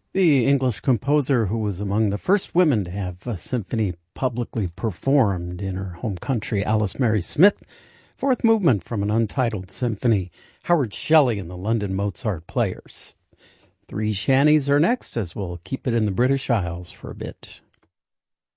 The English composer who was among the first women to have a symphony publicly performed in her home country, Alice Mary Smith, fourth movement from an untitled symphony, Howard Shelley and the London Mozart Players. Three shanties are next, as we'll keep it in the British Isles for a bit.